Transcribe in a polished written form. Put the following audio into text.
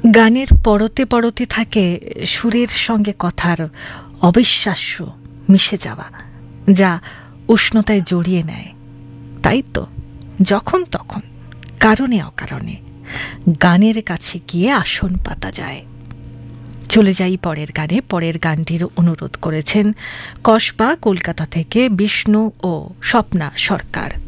গানের পরতে পরতে থাকে সুরের সঙ্গে কথার অবিশ্বাস্য মিশে যাওয়া, যা উষ্ণতায় জড়িয়ে নেয়। তাই তো যখন তখন কারণে অকারণে গানের কাছে গিয়ে আসন পাতা যায়। চলে যাই পরের গানে। পরের গানটির অনুরোধ করেছেন কসবা, কলকাতা থেকে বিষ্ণু ও স্বপ্না সরকার।